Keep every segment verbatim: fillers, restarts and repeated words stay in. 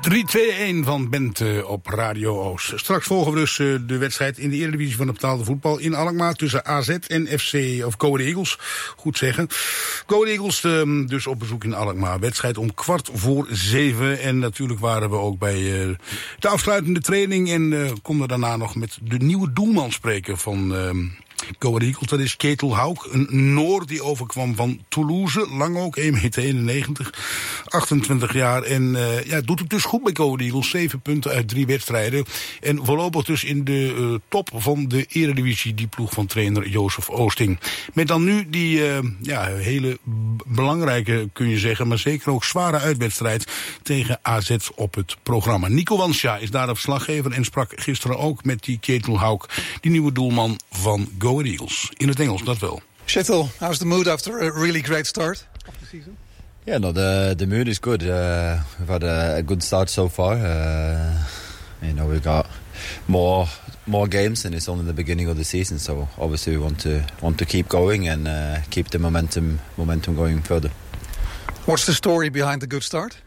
drie twee een van Bente op Radio Oost. Straks volgen we dus uh, de wedstrijd in de Eredivisie van het betaalde voetbal in Alkmaar tussen A Z en F C, of Go Ahead Eagles. Goed zeggen. Go Ahead Eagles uh, dus op bezoek in Alkmaar. Wedstrijd om kwart voor zeven. En natuurlijk waren we ook bij uh, de afsluitende training. En uh, konden daarna nog met de nieuwe doelman spreken van Uh, Go Ahead Eagles, dat is Ketel Hauk, een Noor die overkwam van Toulouse, lang ook, één meter eenennegentig, achtentwintig jaar. En uh, ja, doet het dus goed bij Go Ahead Eagles, zeven punten uit drie wedstrijden. En voorlopig dus in de uh, top van de Eredivisie, die ploeg van trainer Jozef Oosting. Met dan nu die uh, ja, hele b- belangrijke, kun je zeggen, maar zeker ook zware uitwedstrijd tegen A Z op het programma. Nico Wansja is daar verslaggever en sprak gisteren ook met die Ketel Hauk, die nieuwe doelman van Go Ahead Eagles. In het Engels, dat wel. Ketel, how's the mood after a really great start of the season? Yeah, no, the the mood is good. Uh, we've had a, a good start so far. Uh, you know, we've got more more games, and it's only the beginning of the season. So obviously, we want to want to keep going and uh, keep the momentum momentum going further. What's the story behind the good start?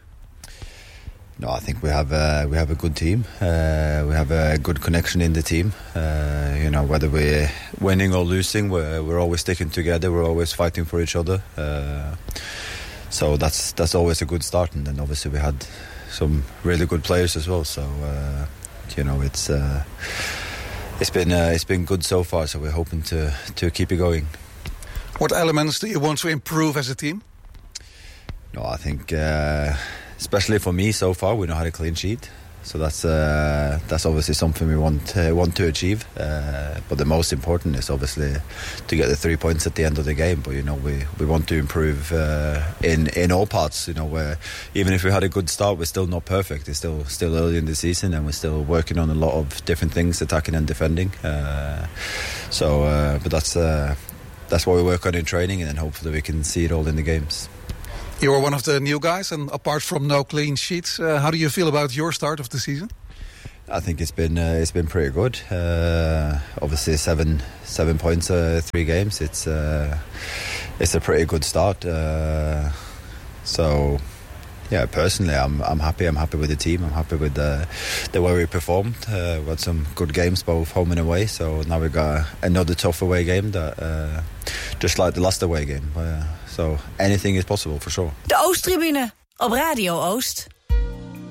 No, I think we have a, we have a good team. Uh, we have a good connection in the team. Uh, you know, whether we're winning or losing, we're, we're always sticking together. We're always fighting for each other. Uh, so that's that's always a good start. And then obviously we had some really good players as well. So uh, you know, it's uh, it's been uh, it's been good so far. So we're hoping to to keep it going. What elements do you want to improve as a team? No, I think. Uh, Especially for me, so far we know how to clean sheet, so that's uh, that's obviously something we want uh, want to achieve. Uh, but the most important is obviously to get the three points at the end of the game. But you know, we, we want to improve uh, in in all parts. You know, where even if we had a good start, we're still not perfect. It's still still early in the season, and we're still working on a lot of different things, attacking and defending. Uh, so, uh, but that's uh, that's what we work on in training, and then hopefully we can see it all in the games. You are one of the new guys, and apart from no clean sheets, uh, how do you feel about your start of the season? I think it's been uh, it's been pretty good. Uh, obviously, seven seven points, uh, three games. It's uh, it's a pretty good start. Uh, so, yeah, personally, I'm I'm happy. I'm happy with the team. I'm happy with the the way we performed. Uh, we had some good games, both home and away. So now we got another tough away game that uh, just like the last away game. Uh, So anything is possible, for sure. De Oosttribune op Radio Oost.